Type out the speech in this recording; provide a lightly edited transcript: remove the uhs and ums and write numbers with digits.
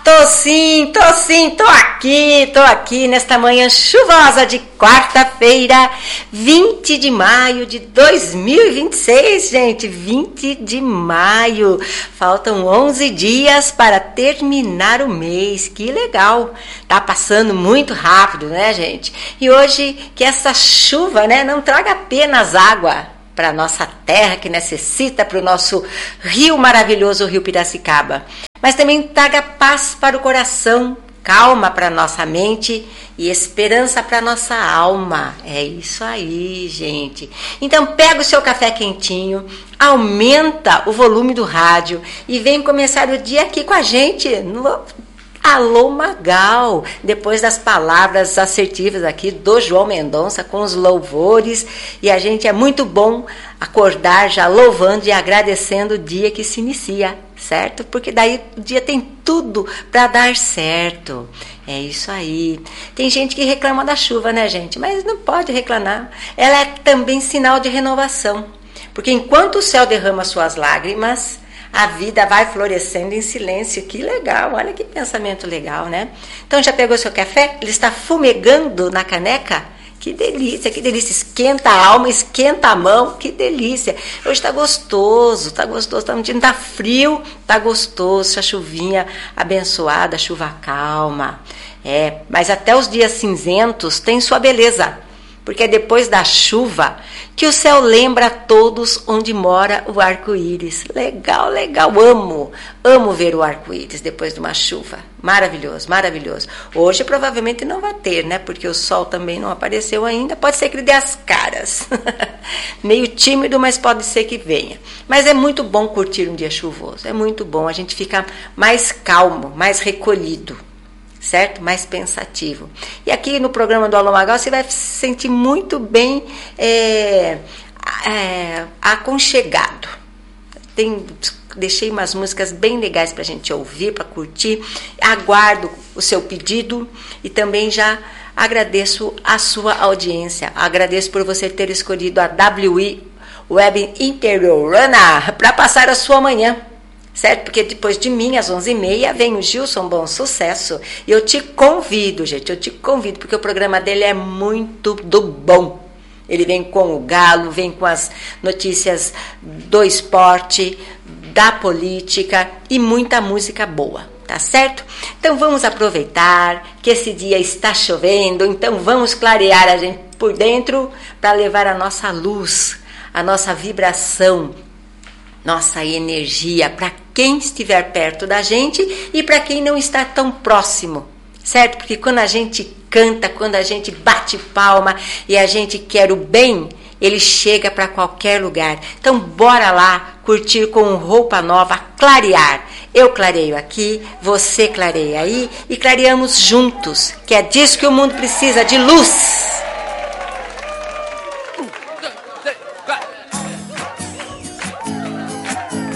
Tô aqui nesta manhã chuvosa de quarta-feira, 20 de maio de 2026, gente, 20 de maio, faltam 11 dias para terminar o mês, que legal, tá passando muito rápido, né, gente? E hoje que essa chuva, né, não traga apenas água para a nossa terra que necessita, para o nosso rio maravilhoso, o Rio Piracicaba, mas também traga paz para o coração, calma para a nossa mente e esperança para a nossa alma. É isso aí, gente. Então pega o seu café quentinho, aumenta o volume do rádio e vem começar o dia aqui com a gente no Alô Magal, depois das palavras assertivas aqui do João Mendonça com os louvores, e a gente é muito bom acordar já louvando e agradecendo o dia que se inicia, certo? Porque daí o dia tem tudo para dar certo. É isso aí. Tem gente que reclama da chuva, né, gente? Mas não pode reclamar. Ela é também sinal de renovação, porque enquanto o céu derrama suas lágrimas, a vida vai florescendo em silêncio. Que legal, olha que pensamento legal, né? Então já pegou seu café? Ele está fumegando na caneca? Que delícia, que delícia. Esquenta a alma, esquenta a mão, que delícia. Hoje tá gostoso, tá um dia, tá frio, tá gostoso, a chuvinha abençoada, a chuva calma. Mas até os dias cinzentos tem sua beleza, porque é depois da chuva que o céu lembra a todos onde mora o arco-íris. Legal, legal, amo ver o arco-íris depois de uma chuva. Maravilhoso, maravilhoso. Hoje provavelmente não vai ter, né? Porque o sol também não apareceu ainda. Pode ser que ele dê as caras. Meio tímido, mas pode ser que venha. Mas é muito bom curtir um dia chuvoso. É muito bom, a gente fica mais calmo, mais recolhido, certo? Mais pensativo. E aqui no programa do Alô Magal você vai se sentir muito bem aconchegado. Deixei umas músicas bem legais para a gente ouvir, para curtir. Aguardo o seu pedido e também já agradeço a sua audiência. Agradeço por você ter escolhido a WI Web Interiorana para passar a sua manhã. Certo? Porque depois de mim, às 11h30, vem o Gilson Bom Sucesso. E eu te convido, gente, porque o programa dele é muito do bom. Ele vem com o galo, vem com as notícias do esporte, da política e muita música boa, tá certo? Então vamos aproveitar que esse dia está chovendo, então vamos clarear a gente por dentro para levar a nossa luz, a nossa vibração, nossa energia para quem estiver perto da gente e para quem não está tão próximo, certo? Porque quando a gente canta, quando a gente bate palma e a gente quer o bem, ele chega para qualquer lugar. Então bora lá curtir com roupa nova, clarear. Eu clareio aqui, você clareia aí e clareamos juntos, que é disso que o mundo precisa, de luz.